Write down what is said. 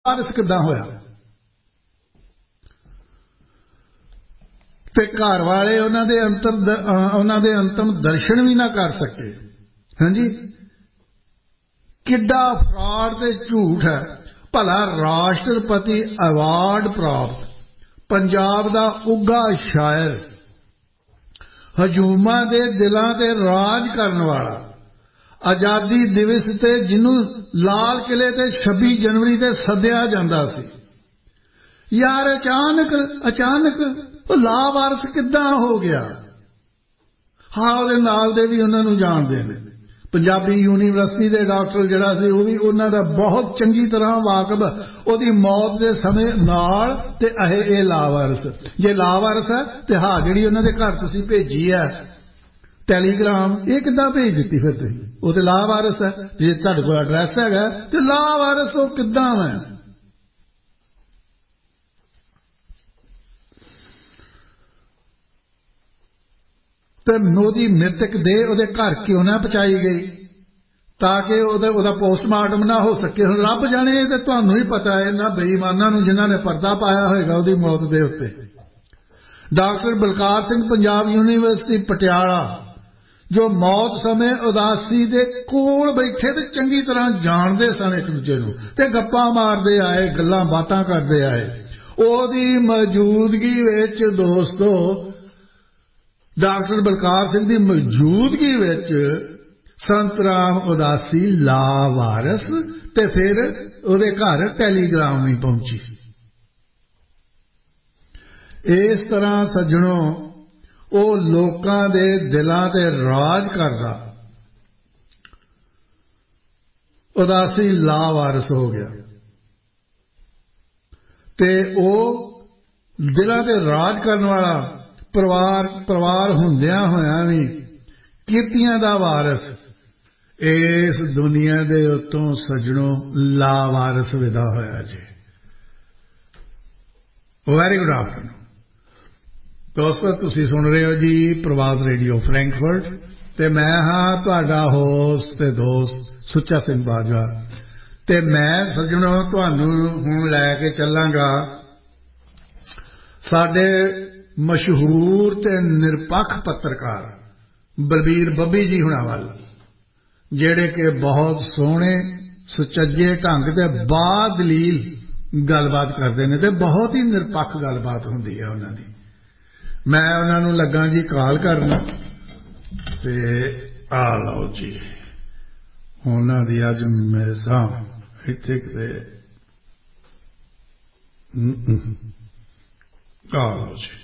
वारिस किदां होया ते घर वाले उन्हां दे अंतिम दर्शन भी ना कर सके। हाँ जी, किड्डा फ्रॉड ते झूठ है। भला राष्ट्रपति अवार्ड प्राप्त पंजाब दा उगा शायर, हजूमा दे दिलां ते राज करन वाला, आजादी दिवस ते जिन्नू लाल किले ते 26 जनवरी ते सद्या जांदा सी, यार अचानक लावारस किदां हो गया। हाँ, ਉਹਦੇ ਨਾਲ ਦੇ ਵੀ ਉਹਨਾਂ ਨੂੰ ਜਾਣਦੇ ਨੇ। पंजाबी यूनीवर्सिटी के डॉक्टर जरा सी वो भी उन्होंने बहुत चंगी तरह वाकफ, ਉਹਦੀ मौत के समय नाल ते ये लावारस, जे लावारस है तो हाँ जी उन्होंने घर तुसीं भेजी है टैलीग्राम, ये किद्दां भेज दी फिर तुसीं, वो तो लावारस है। जे तुहाडे कोल एड्रैस है तो लावारस वो किद्दां है। तो मोदी मृतक देह ਉਹਦੇ घर क्यों ना पहुंचाई गई ताकि ਉਹਦਾ पोस्टमार्टम ना हो सके। हुण रब जाने तो तुहानूं ही पता है इन्हां बेईमानां नूं जिन्हां ने पर्दा पाया होएगा ਉਹਦੀ मौत दे उत्ते। डॉक्टर बलकार सिंह पंजाब यूनीवर्सिटी पटियाला जो मौत समय उदासी दे कोल बैठे ते चंगी तरह जानते सन एक दूजे नूं ते गप्पां मारदे आए, गल्लां बातां करदे आए, ਉਹਦੀ मौजूदगी विच दोस्तों, डॉक्टर बलकार सिंह की मौजूदगी विच संत राम उदासी लावारस ते फिर उहदे घर टैलीग्राम नहीं पहुंची। इस तरह सज्जनों वो लोकां दे दिलां ते राज करदा उदासी लावारस हो गया ते वो दिलां ते राज करने वाला परिवार हुंदियां होया भी कीर्तियां दा वारस इस दुनिया दे उत्तों सज्जनों लावारस विदा होया जी। वेरी गुड आफ्टरनून दोस्तों, तुसीं सुन रहे हो जी प्रभात रेडियो फ्रैंकफर्ट ते मैं हाँ तुहाडा होस्ट ते दोस्त सुच्चा सिंह बाजवा ते मैं सज्जनों तुहानूं हुण लैके चलांगा साडे मशहूर ते निरपक्ष पत्रकार बलबीर बब्बी जी हुणां वल, जेड़े के बहुत सोहणे सुचज्जे ढंग ते बादलील गलबात करते हैं ते बहुत ही निरपक्ष गलबात हुंदी है उन्हां दी। मैं उन्हां नूं लगा जी कॉल करना ते आ लो जी उन्हां दी अज मेरे सामने इत्थे किते आ लो जी।